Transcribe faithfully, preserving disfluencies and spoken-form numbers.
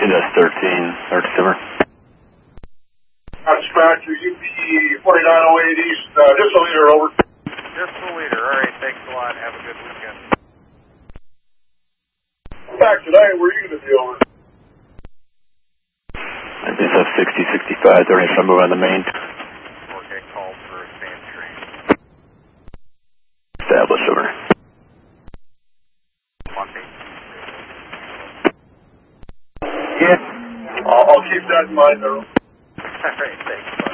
S thirteen, Arctic Simmer. Dispatcher, U P forty-nine oh eight East, uh, just a leader, over. Just a leader. All right, thanks a lot. Have a good weekend. Back tonight, where are you going to be over? I just have sixty, sixty-five, they're ready to move on the main. Okay, call for a sand train. Established, over. Monday. Yeah. I'll, I'll keep that in mind, though. All right, thanks, bud.